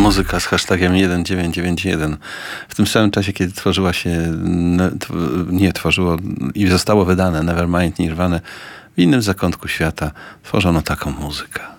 muzyka z hashtagiem 1991. W tym samym czasie, kiedy tworzyła się, tworzyło i zostało wydane Nevermind Nirvana, w innym zakątku świata tworzono taką muzykę.